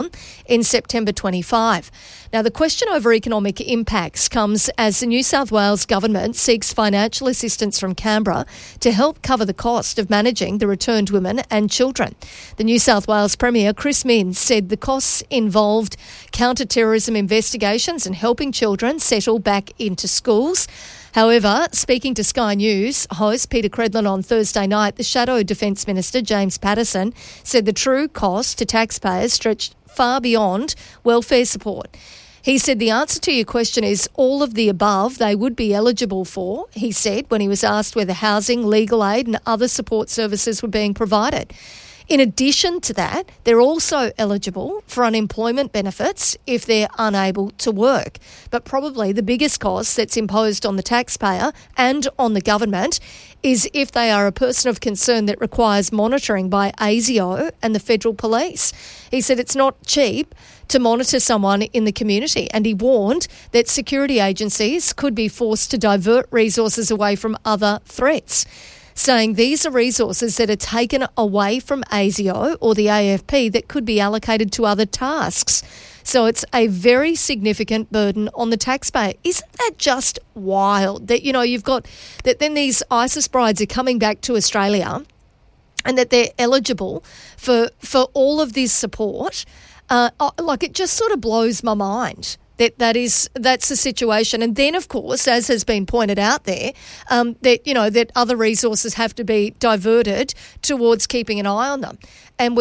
in September 25. Now, the question over economic impacts comes as the New South Wales government seeks financial assistance from Canberra to help cover the cost of managing the returned women and children. The New South Wales Premier, Chris Minns, said the costs involved counter-terrorism investigations and helping children settle back into schools. However, speaking to Sky News host Peter Credlin on Thursday night, the Shadow Defence Minister, James Patterson, said the true cost to taxpayers stretched far beyond welfare support. He said the answer to your question is all of the above they would be eligible for, he said, when he was asked whether housing, legal aid and other support services were being provided. In addition to that, they're also eligible for unemployment benefits if they're unable to work. But probably the biggest cost that's imposed on the taxpayer and on the government is if they are a person of concern that requires monitoring by ASIO and the Federal Police. He said it's not cheap to monitor someone in the community, and he warned that security agencies could be forced to divert resources away from other threats, saying these are resources that are taken away from ASIO or the AFP that could be allocated to other tasks. So it's a very significant burden on the taxpayer. Isn't that just wild that, you know, you've got that then these ISIS brides are coming back to Australia and that they're eligible for all of this support? Like, it just sort of blows my mind. That's the situation. And then, of course, as has been pointed out there, that other resources have to be diverted towards keeping an eye on them. And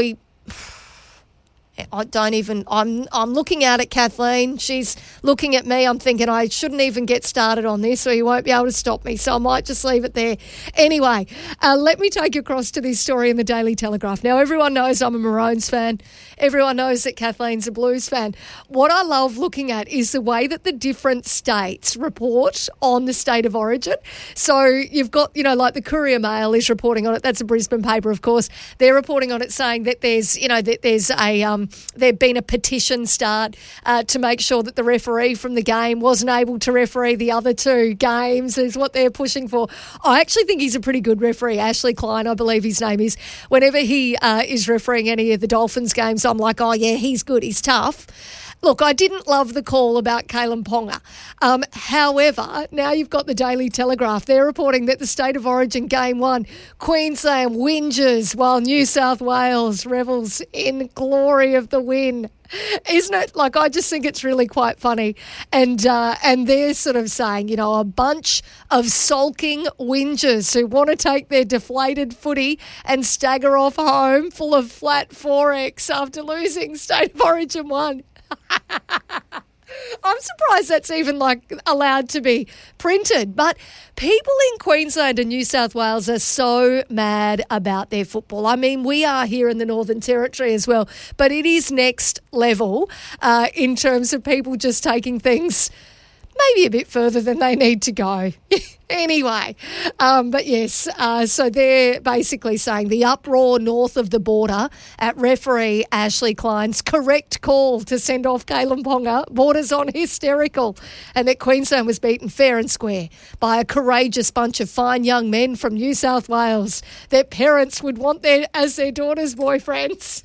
I'm looking out at Kathleen. She's looking at me. I'm thinking I shouldn't even get started on this or you won't be able to stop me. So I might just leave it there. Anyway, let me take you across to this story in the Daily Telegraph. Now, everyone knows I'm a Maroons fan. Everyone knows that Kathleen's a Blues fan. What I love looking at is the way that the different states report on the state of origin. So you've got, like the Courier Mail is reporting on it. That's a Brisbane paper, of course. They're reporting on it saying that there's there'd been a petition start to make sure that the referee from the game wasn't able to referee the other two games is what they're pushing for. I actually think he's a pretty good referee. Ashley Klein, I believe his name is. Whenever he is refereeing any of the Dolphins games, I'm like, oh, yeah, he's good. He's tough. Look, I didn't love the call about Kalen Ponga. However, now you've got the Daily Telegraph. They're reporting that the State of Origin Game 1, Queensland whinges while New South Wales revels in glory of the win. Isn't it? Like, I just think it's really quite funny. And they're sort of saying, a bunch of sulking whingers who want to take their deflated footy and stagger off home full of flat 4X after losing State of Origin 1. I'm surprised that's even allowed to be printed. But people in Queensland and New South Wales are so mad about their football. I mean, we are here in the Northern Territory as well, but it is next level in terms of people just taking things maybe a bit further than they need to go. Anyway, but yes, so they're basically saying the uproar north of the border at referee Ashley Klein's correct call to send off Kalen Ponga borders on hysterical, and that Queensland was beaten fair and square by a courageous bunch of fine young men from New South Wales that parents would want as their daughters' boyfriends.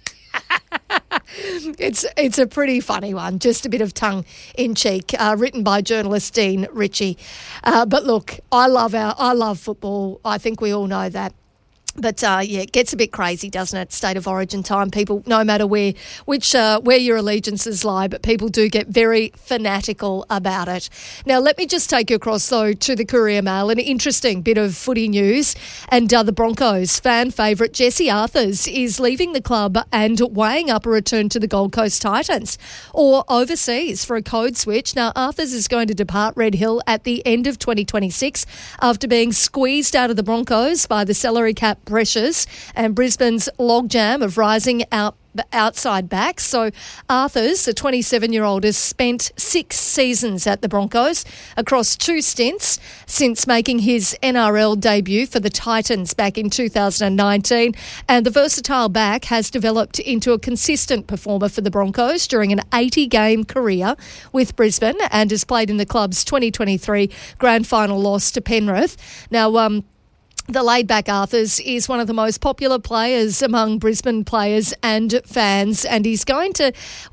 It's a pretty funny one, just a bit of tongue-in-cheek, written by journalist Dean Ritchie. But look, I love football. I think we all know that. But it gets a bit crazy, doesn't it? State of origin time. People, no matter where your allegiances lie, but people do get very fanatical about it. Now, let me just take you across, though, to the Courier Mail, an interesting bit of footy news. And the Broncos fan favourite Jesse Arthurs is leaving the club and weighing up a return to the Gold Coast Titans or overseas for a code switch. Now, Arthurs is going to depart Red Hill at the end of 2026 after being squeezed out of the Broncos by the salary cap pressures and Brisbane's logjam of rising outside backs. So Arthurs, the 27-year-old, has spent 6 seasons at the Broncos across 2 stints since making his NRL debut for the Titans back in 2019. And the versatile back has developed into a consistent performer for the Broncos during an 80-game career with Brisbane and has played in the club's 2023 grand final loss to Penrith. Now, The laid-back Arthurs is one of the most popular players among Brisbane players and fans, and he's going to